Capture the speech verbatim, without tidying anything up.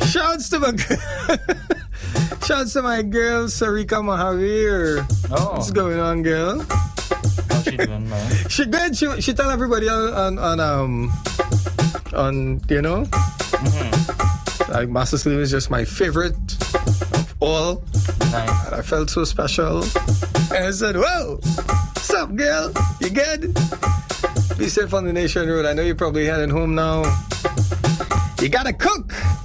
Shouts to my Shouts to my girl Sarika Mahavir. Oh. What's going on, girl? How's she doing, man? She good. She she tell everybody on on, on um on you know mm-hmm. like Master Slim is just my favorite of all. Nice. And I felt so special. And I said, "Whoa, what's up, girl? You good? Be safe on the Nation Road. I know you're probably heading home now. You gotta cook.